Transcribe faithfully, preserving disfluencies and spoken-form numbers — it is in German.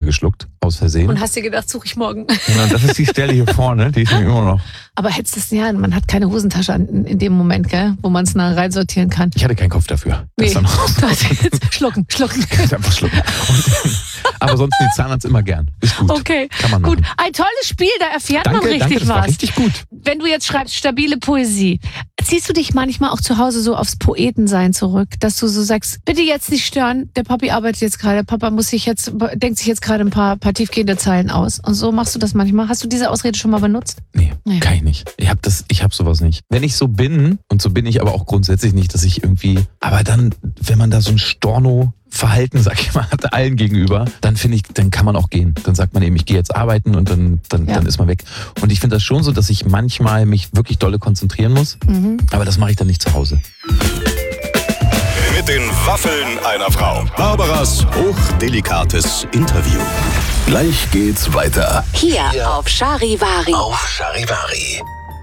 geschluckt, aus Versehen. Und hast dir gedacht, suche ich morgen. Ja, das ist die Stelle hier vorne, die ist mir immer noch. Aber hättest du es, ja, man hat keine Hosentasche in, in dem Moment, gell, wo man es nah reinsortieren kann. Ich hatte keinen Kopf dafür. Nee, du hast jetzt schlucken, schlucken. Einfach schlucken. Und, aber sonst den Zahnarzt immer gern. Ist gut. Okay, kann man machen. Gut. Ein tolles Spiel, da erfährt danke, man richtig danke, das was. War richtig gut. Wenn du jetzt schreibst, stabile Poesie, ziehst du dich manchmal auch zu Hause so aufs Poetensein zurück, dass du so sagst, bitte jetzt nicht stören, der Papi arbeitet jetzt gerade, der Papa muss sich jetzt, denkt sich jetzt gerade ein paar, paar tiefgehende Zeilen aus. Und so machst du das manchmal. Hast du diese Ausrede schon mal benutzt? Nee, nee. kann ich nicht. Ich hab das, ich hab sowas nicht. Wenn ich so bin, und so bin ich aber auch grundsätzlich nicht, dass ich irgendwie, aber dann, wenn man da so ein Storno Verhalten, sag ich mal, hat allen gegenüber, dann finde ich, dann kann man auch gehen. Dann sagt man eben, ich gehe jetzt arbeiten und dann, dann, ja. dann ist man weg. Und ich finde das schon so, dass ich manchmal mich wirklich dolle konzentrieren muss, mhm. aber das mache ich dann nicht zu Hause. Mit den Waffeln einer Frau. Barbaras hochdelikates Interview. Gleich geht's weiter. Hier auf Charivari. Auf Charivari.